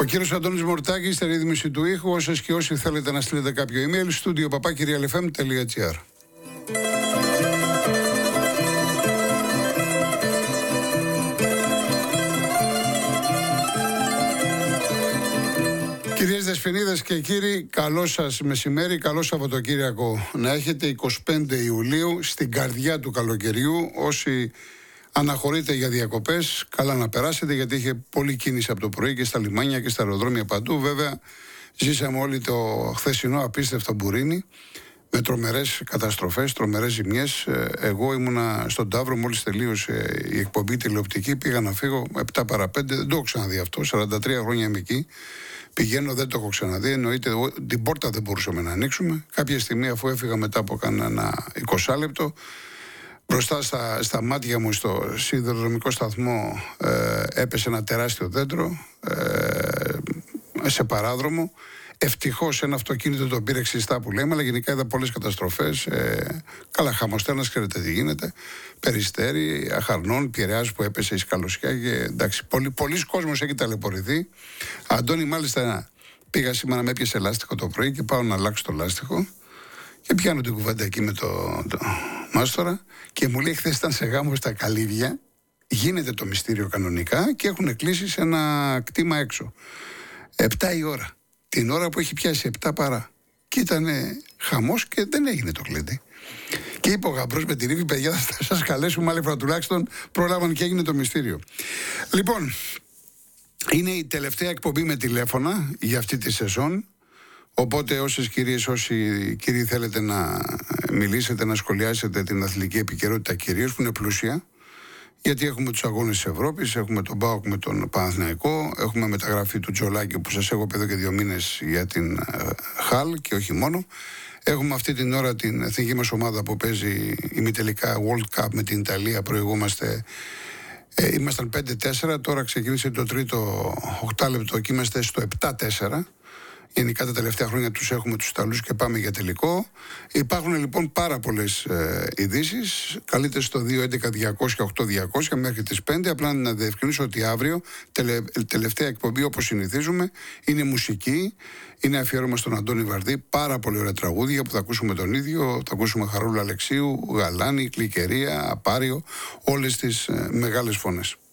κύριος Αντώνης Μορτάκης, στη ρύθμιση του ήχου. Όσες και όσοι θέλετε να στείλετε κάποιο email, studio@realfm.gr. Κυρίες Δεσποινίδες και κύριοι, καλό σας μεσημέρι, καλό Σαββατοκύριακο να έχετε. 25 Ιουλίου, στην καρδιά του καλοκαιριού. Όσοι αναχωρείτε για διακοπές, καλά να περάσετε, γιατί είχε πολλή κίνηση από το πρωί και στα λιμάνια και στα αεροδρόμια παντού. Βέβαια, ζήσαμε όλοι το χθεσινό απίστευτο μπουρίνι, με τρομερές καταστροφές, τρομερές ζημιές. Εγώ ήμουνα στον Ταύρο, μόλις τελείωσε η εκπομπή τηλεοπτική, πήγα να φύγω 7 παρά 5, δεν το έχω ξαναδεί αυτό, 43 χρόνια είμαι εκεί. Πηγαίνω, δεν το έχω ξαναδεί. Εννοείται, την πόρτα δεν μπορούσαμε να ανοίξουμε. Κάποια στιγμή, αφού έφυγα μετά από κανένα 20 λεπτό, μπροστά στα μάτια μου στο σιδηροδρομικό σταθμό έπεσε ένα τεράστιο δέντρο σε παράδρομο. Ευτυχώς ένα αυτοκίνητο το πήρε ξυστά που λέμε, αλλά γενικά είδα πολλές καταστροφές. Καλά, Χαμοστέρνας, ξέρετε τι γίνεται. Περιστέρι, Αχαρνών, Πειραιάς που έπεσε η σκαλωσιά. Και εντάξει, πολλοί κόσμος έχει ταλαιπωρηθεί. Αντώνη, μάλιστα πήγα σήμερα, με έπιασε λάστιχο το πρωί και πάω να αλλάξω το λάστιχο. Και πιάνω την κουβέντα εκεί με το μάστορα και μου λέει: χθες ήταν σε γάμο στα Καλύβια. Γίνεται το μυστήριο κανονικά και έχουν κλείσει σε ένα κτήμα έξω. 7 η ώρα. Την ώρα που έχει πιάσει 7 παρά. Και ήταν χαμός και δεν έγινε το κλειδί. Και είπε ο γαμπρός με την Ρίβη: παιδιά, θα σας καλέσουμε άλλη φορά, τουλάχιστον πρόλαβαν και έγινε το μυστήριο. Λοιπόν, είναι η τελευταία εκπομπή με τηλέφωνα για αυτή τη σεζόν. Οπότε όσες κυρίες, όσοι κύριοι θέλετε να μιλήσετε, να σχολιάσετε την αθλητική επικαιρότητα κυρίως, που είναι πλούσια, γιατί έχουμε τους αγώνες της Ευρώπης, έχουμε τον ΠΑΟΚ με τον Παναθηναϊκό, έχουμε μεταγραφή του Τζολάκη που σας έχω πει εδώ και 2 μήνες για την Χαλ και όχι μόνο. Έχουμε αυτή την ώρα την εθνική μας ομάδα που παίζει ημιτελικά World Cup με την Ιταλία, προηγούμαστε. Ήμασταν 5-4, τώρα ξεκίνησε το τρίτο 8 λεπτό και είμαστε στο 7-4. Γενικά τα τελευταία χρόνια τους έχουμε τους Ιταλούς και πάμε για τελικό. Υπάρχουν λοιπόν πάρα πολλές ειδήσεις. Καλείτε στο 211-200-8200 μέχρι τις 5. Απλά να διευκρινίσω ότι αύριο, τελευταία εκπομπή όπως συνηθίζουμε, είναι μουσική. Είναι αφιέρωμα στον Αντώνη Βαρδί. Πάρα πολύ ωραία τραγούδια που θα ακούσουμε τον ίδιο. Θα ακούσουμε Χαρούλα Αλεξίου, Γαλάνη, Κλικερία, Απάριο. Όλες τις μεγάλες φωνές.